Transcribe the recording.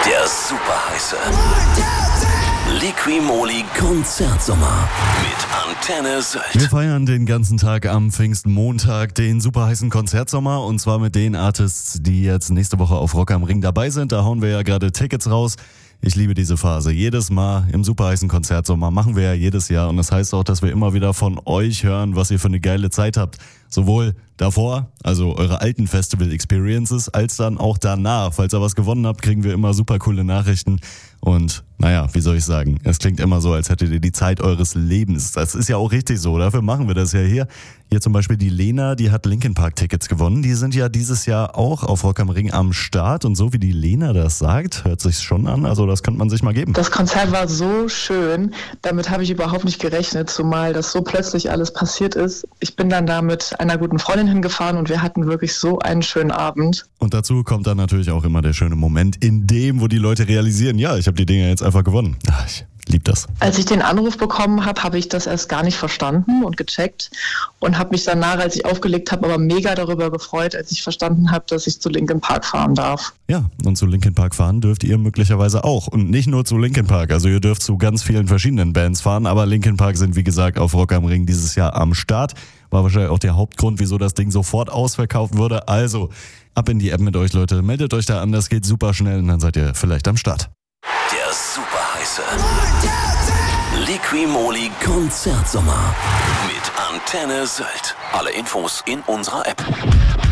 Der super heiße Liqui-Moly Konzertsommer mit Antenne Sylt. Wir feiern den ganzen Tag am Pfingstmontag den super heißen Konzertsommer und zwar mit den Artists, die jetzt nächste Woche auf Rock am Ring dabei sind. Da hauen wir ja gerade Tickets raus. Ich liebe diese Phase. Jedes Mal im super heißen Konzertsommer machen wir ja jedes Jahr und das heißt auch, dass wir immer wieder von euch hören, was ihr für eine geile Zeit habt. Sowohl davor, also eure alten Festival-Experiences, als dann auch danach. Falls ihr was gewonnen habt, kriegen wir immer super coole Nachrichten. Und naja, wie soll ich sagen, es klingt immer so, als hättet ihr die Zeit eures Lebens. Das ist ja auch richtig so, dafür machen wir das ja hier. Hier zum Beispiel die Lena, die hat Linkin Park Tickets gewonnen. Die sind ja dieses Jahr auch auf Rock am Ring am Start. Und so wie die Lena das sagt, hört sich's schon an. Also das könnte man sich mal geben. Das Konzert war so schön, damit habe ich überhaupt nicht gerechnet, zumal das so plötzlich alles passiert ist. Ich bin dann da mit einer guten Freundin hingefahren und wir hatten wirklich so einen schönen Abend. Und dazu kommt dann natürlich auch immer der schöne Moment, in dem, wo die Leute realisieren, ja, ich habe die Dinger jetzt einfach gewonnen. Ach, ich liebe das. Als ich den Anruf bekommen habe, habe ich das erst gar nicht verstanden und gecheckt und habe mich danach, als ich aufgelegt habe, aber mega darüber gefreut, als ich verstanden habe, dass ich zu Linkin Park fahren darf. Ja, und zu Linkin Park fahren dürft ihr möglicherweise auch. Und nicht nur zu Linkin Park, also ihr dürft zu ganz vielen verschiedenen Bands fahren, aber Linkin Park sind wie gesagt auf Rock am Ring dieses Jahr am Start. War wahrscheinlich auch der Hauptgrund, wieso das Ding sofort ausverkauft wurde. Also, ab in die App mit euch, Leute. Meldet euch da an, das geht super schnell und dann seid ihr vielleicht am Start. Der super heiße Liqui-Moly Konzertsommer mit Antenne Sylt. Alle Infos in unserer App.